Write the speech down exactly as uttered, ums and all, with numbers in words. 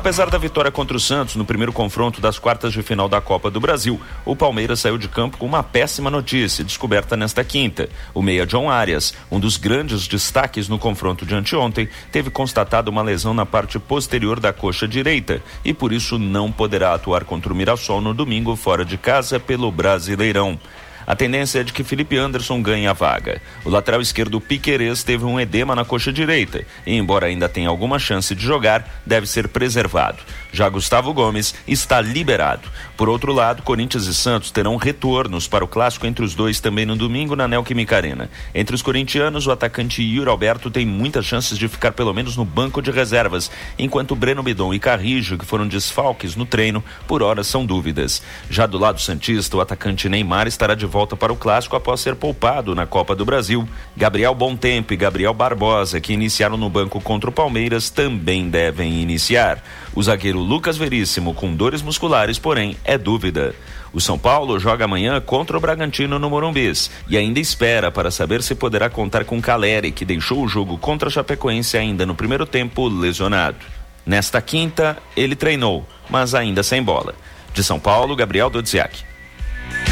Apesar da vitória contra o Santos no primeiro confronto das quartas de final da Copa do Brasil, o Palmeiras saiu de campo com uma péssima notícia, descoberta nesta quinta. O meia John Arias, um dos grandes destaques no confronto de anteontem, teve constatado uma lesão na parte posterior da coxa direita e por isso não poderá atuar contra o Mirassol no domingo fora de casa pelo Brasileirão. A tendência é de que Felipe Anderson ganhe a vaga. O lateral esquerdo Piquerez teve um edema na coxa direita e, embora ainda tenha alguma chance de jogar, deve ser preservado. Já Gustavo Gomes está liberado. Por outro lado, Corinthians e Santos terão retornos para o clássico entre os dois também no domingo na Neoquímica Arena. Entre os corintianos, o atacante Yuri Alberto tem muitas chances de ficar pelo menos no banco de reservas, enquanto Breno Bidon e Carrijo, que foram desfalques no treino, por hora são dúvidas. Já do lado santista, o atacante Neymar estará de volta volta para o clássico após ser poupado na Copa do Brasil. Gabriel Bontempo e Gabriel Barbosa, que iniciaram no banco contra o Palmeiras, também devem iniciar. O zagueiro Lucas Veríssimo, com dores musculares, porém, é dúvida. O São Paulo joga amanhã contra o Bragantino no Morumbi e ainda espera para saber se poderá contar com Caleri, que deixou o jogo contra a Chapecoense ainda no primeiro tempo lesionado. Nesta quinta, ele treinou, mas ainda sem bola. De São Paulo, Gabriel Dodziak.